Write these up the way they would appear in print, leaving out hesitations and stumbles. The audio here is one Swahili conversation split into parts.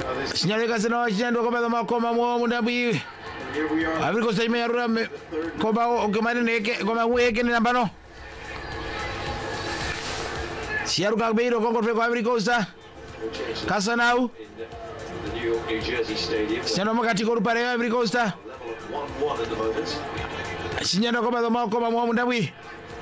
Sinyale kasena wachendo kwa badama koma mundabwi. Ivory Coast imerura koba ogemane neke koma weke ni nambano. Siaruka beiro kongo kwa Ivory Coast. Kasanau. Sinyano makati ko rupare Ivory Coast. Sinyano kwa badama koma mundabwi.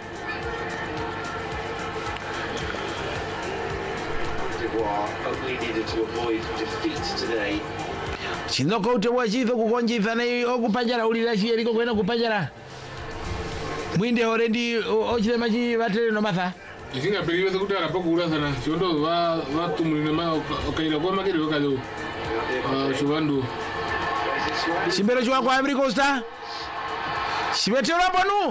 Only needed to avoid defeat today. Sinoko utewachizo kukonjitha na okupajara ulira chiyeriko kwena kupajara. Mwinde already ochile maji batele no matha. Isinga peliwe kutara poko urasana chondo va tumulina ma okaira kwa makiri wakalo. Shubandu. Simbere chwa kwa Ivory Coast. Sibetera panu.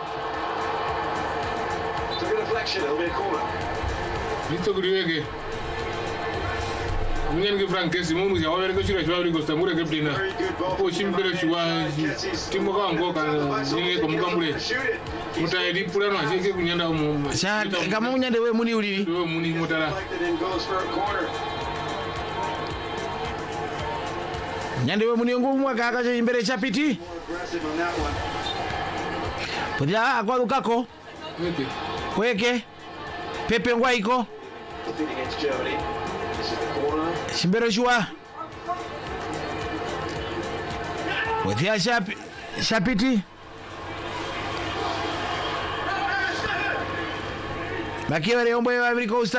It's a reflection, it'll be a corner. Lito kuriweke. Mwenye Frankesi mumu ya wale kochira chwa Ivory Coast mure kaptena. Po chimbere chwa timu kwa ngoka nyingi kwa mukambule. Mutaidi pulano achike kunyanda mu. Cha kama unyande we muni uliri. We muni mutara. Nyande we muni ngumu mwaka akacho imbere chapiti. Podia kwa Lukaku. Weke. Pepe Ngwaiko. Simbere chwa. Podia chapiti. Makiwere ombo ya Ivory Coast.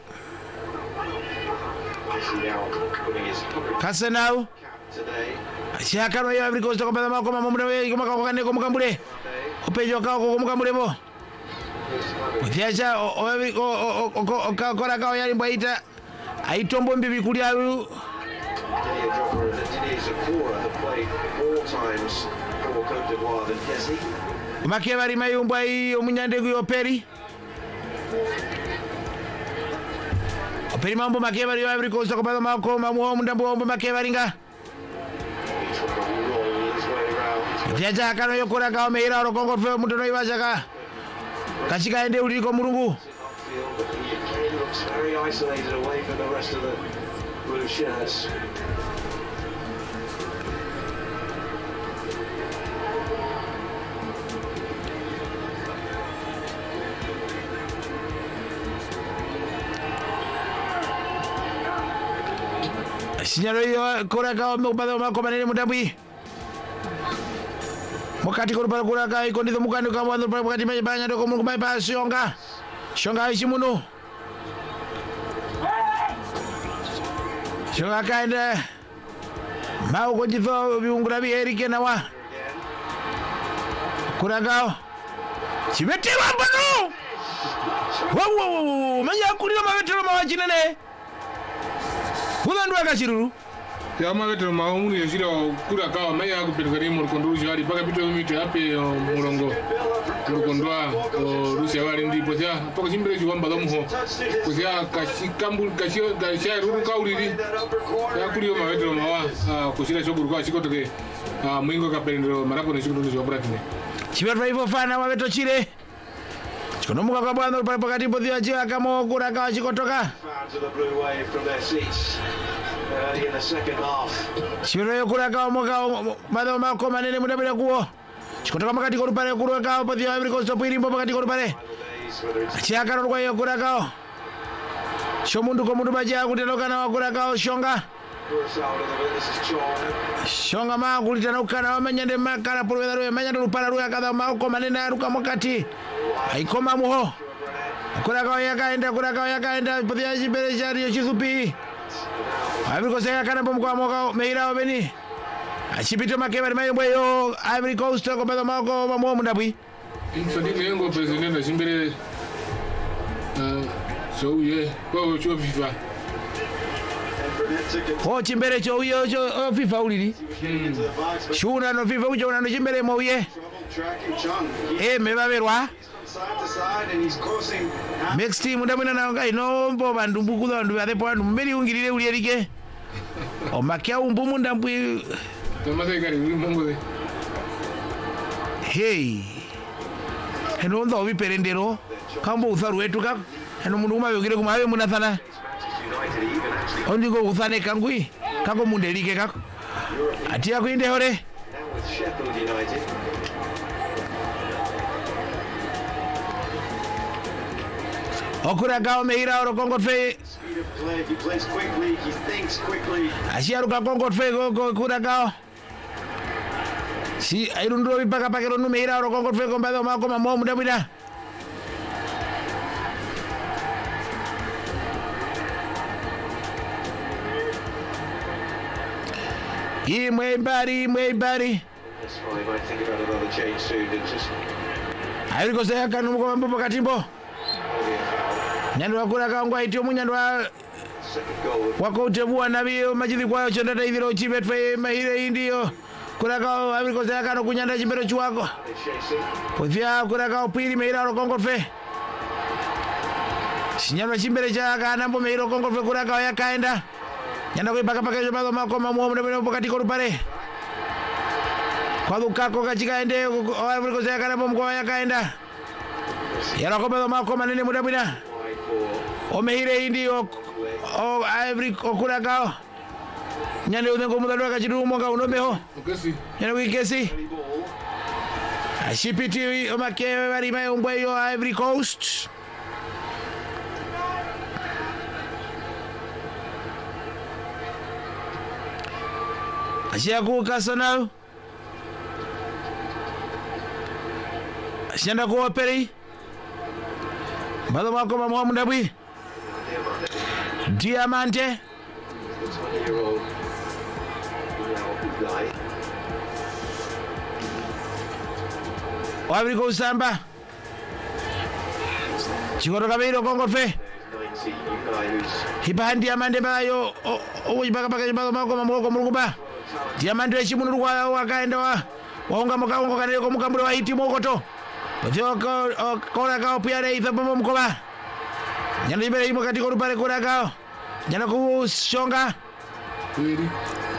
Kasanau. Siakano ya Ivory Coast kwa mako mamumre kama kakane kwa mukambule. Opejo ka kwa mukambule bo. Utiacha okora ka yali mbaita aitombo mbibi kuli alu. Makiwere mayumba hii omunyande ku operi. Operi mambo Makiwere ya Ivory Coast kwa mako mamu ndambo Makiwere nga. Jaja kano yokora ka meira ro kongo fe mutono ibashaka. Kashika ende uliko murungu. Very isolated away from the rest of the blue shirts. Sinyalo yo kora ka mako manene mudabwi. Mukati korupara kuraka ikondizo mukandi kamwanzo pakati mebanya ndoko mungu maipa Shonga. Shonga ichimuno. Shonga kaenda. Mau konjitho biungura bi Erike nawa. Kuraka. Chibetewa bano. Wow manya kulira mabetero mawachinene. Kulandu akachiruru. Ya mavetero maumuni yashira kura kawa maya kupelekari murukondo jari paka bito mite ape murongo murukondwa Rusia wali ndipo sia paka chimbere chiwamba domuho kusia kashikambu kashio gasha ruru kauliri ya kuliyo mavetero mawa kushira choguru kwa chikotoke mwingo kapendero marapo ne chikotoke chobratine chivetwa hivyo fana maveto chire chikonomuka kwa bwana pakati bodhi achiwa kama kura kawa chikotoka In the second half. Shiro yokura ka moka madho mako manene mudabira kuo. Chikotoka makati korupare kurwa ka bodhi ya Ivory Coast pwirimbo makati korupare. Chiakaro kwa yokura ka. Shomundu ko mundu baje akuteloka na wakura ka Shonga. Shonga ma kulitana ukana wamanyande makara pulwedaro yamanyande lupara ruya kadha mako manene aruka mokati. Aikoma muho. Kura ka yakaenda bodhi ya jibere jari yochisupi. Ivory Coast yakana bomko moka meira obeni. Achipito Makiwere mayombo yo Ivory Coast ko bado mako mamu mundabwi. Infantile yengo president na chimbere so ye ko cho FIFA. O chimbere cho yo FIFA uliri. Shuna no FIFA ujo na chimbere mo ye. Mebaberwa. Next team ndamuna na ngai no mbo bandu bukuzo bandu adepo bandu mberi ungirire ulierike. O makia umbumu ndambwi. Tomase kari mungu de. Hey. Heno ndo biperendero. Kambo utharu wetu ka. Heno mundu umabigire kumawe munathana. ondiko kuthane kangui kako mundelike kako atia kuinde hore Now with Sheffield United. Okuragao mehira oro Congo fe Speed of play. He plays quickly. He thinks quickly. ashiaruka Congo fe Kuragao si airundro bipaka pakero nu mehira oro Congo fe kombado mako mamo mudabida imwe bari That's why he might think about another change soon. And just airiko sayaka numuko mambo katimbo maybe a foul. nyandwa Kuragao ngwa itio munyandwa Second goal. wako utevua nabi majidi kwayo chondata ithiro chibetwe mahire indio Kuragao airiko sayaka no kunyanda chibero chwako They chase him. Pothia Kuragao pili mehira oro Congo fe Sinyalwa chimbere chaka nambo mehira Congo fe Kuragao yakaenda nyanda kuipaka paka chobado mako mamuo mudabida pokati korupare kwa dukako kachikaende airiko sayaka nambo mkoa yakaenda yarakobado mako manene mudabida Wide for omehire indio o Ivory Kuragao nyande udengo mudalwa kachirumo nga unomeho okesi nyande wikesi the ball. ashipiti omakewe bari mai umbweyo Ivory Coast ashiaku Arsenal ashianda ku Operi bado mako mamwa mundabwi Diamante The 20-year-old. Now Ulai. Ivory Coast samba chikoro kabiro Congo fe 90. Ulai who's hipahandi Diamante bayo ojibaka paka bado mako mamoko murukuba Diamante chimunuru kwa wakaenda waunga mkaongo kanele ko mukambure wa iti mokoto Pothio Kuragao piare ithapomo mkoba nyanda ibere imo katiko rupare Kuragao nyanda kushonga kweli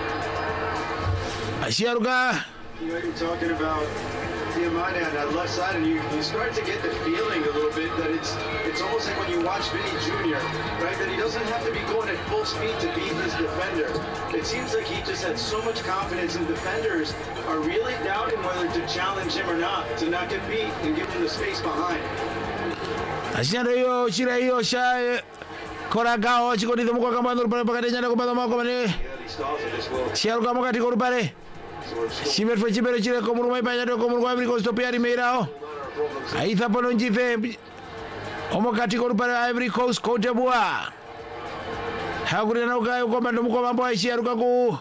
ashiaruka You know, you're talking about Diamante on that left side, and you start to get the feeling a little bit that it's almost like when you watch Vinny Jr., right? That he doesn't have to be going at full speed to beat his defender. It seems like he just had so much confidence, and defenders are really doubting whether to challenge him or not, to not get beat and give him the space behind. ashiando hiyo chira hiyo sha Kuragao chikodizo mko kama ndo rupare pakati nyanda kubado mako mane The early stars of this world. shiaruka mo katiko rupare Chibetwe chibere chire komuru mai panya komuru kwa Ivory Coast topia rimeirao aitha pono njife omo katiko rupare Ivory Coast Cote d'Ivoire hakuri na ukayo kwa ndo mko mambo aishiaruka ku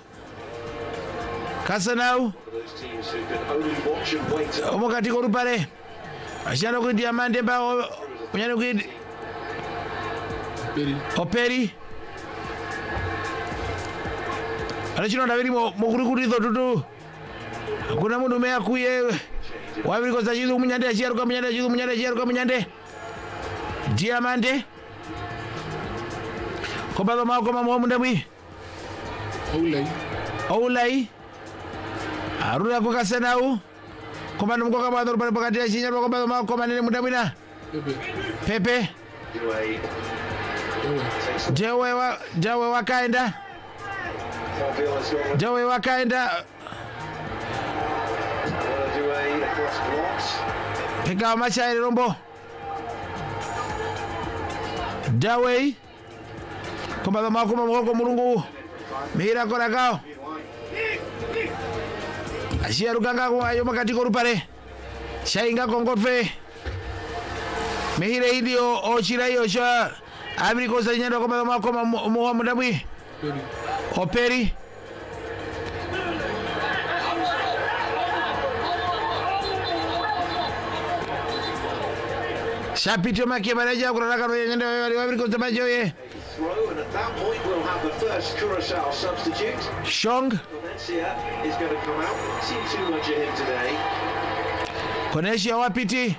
Arsenal Those teams who can only watch and wait. omo katiko rupare ashiando ku Diamante ba unyane ku kweli Operi anachino ndaviri mokurikurizo tutu hakuna mundu meakuye Ivory Coast achizu munyande ashiaruka munyande achizu munyande ashiaruka munyande Diamante kobado mako mamo mundabwi Oulai arura ko Arsenal komando mko kama ndo pale pakati ya chinya kobado mako manene mundabwina Pepe UAE takes the Jawe wakaenda feel as well. Jawe wakaenda UAE across blocks. peka machaire rombo Jawe kobado mako mamo mulungu mihira Kuragao ashiaruka ngako ayo makati korupare shainga kongofe mihire idio ochira iyo sha Ivory Coast nyanda kobado mako mamo mundabwi Operi shapitio makie manaja kuraraka no nyanda wa Ivory Coast majoye Throw, and at that point we'll have the first Curacao substitute. Shong Valencia is going to come out. Seen too much of him today. Koneshi wapiti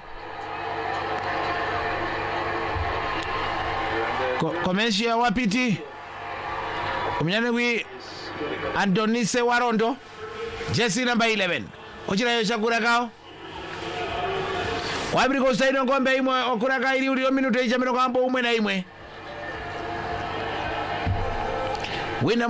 Komeshi wapiti umnyane wi Andonise Warondo jersey number 11 ochira yo Kuragao Ivory Coast ino ngombe imwe Kuragao ili ulio minute ija mino kambo umwe na imwe wina